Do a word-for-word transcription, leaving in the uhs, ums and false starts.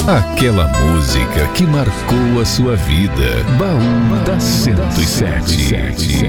Aquela música que marcou a sua vida. Baú da cento e sete.